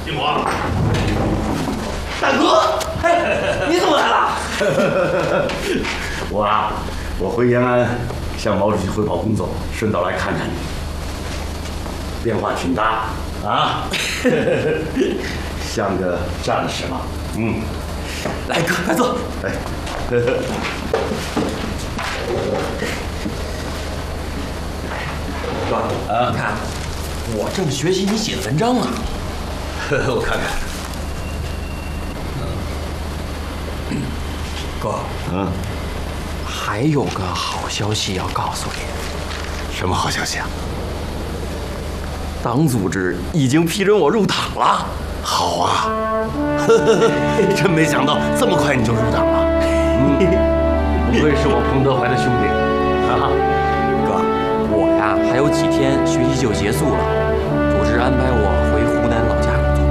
金华， 大哥，哎，你怎么来了？ 我回延安向毛主席汇报工作，顺道来看看你。变化挺大啊，像个战士嘛。 来，哥，快坐。 哎， 哥啊，你看，我正学习你写的文章呢。 我看看。 哥，还有个好消息要告诉你。 什么好消息啊？ 党组织已经批准我入党了。 好啊，真没想到这么快你就入党了。不愧是我彭德怀的兄弟啊！ 哥，我呀还有几天学习就结束了。